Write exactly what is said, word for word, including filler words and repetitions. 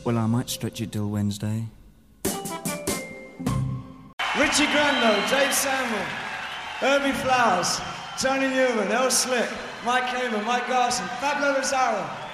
Well, I might stretch it till Wednesday. Richie Grando, Dave Samuel, Herbie Flowers, Tony Newman, El Slick, Mike Kamen, Mike Garson, Pablo Lazaro.